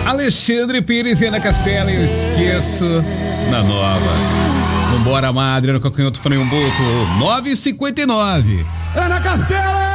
Alexandre Pires e Ana Castela, eu esqueço na nova. Vambora, madre, no Cocanhoto Franhambuto, 9h59. Ana Castela!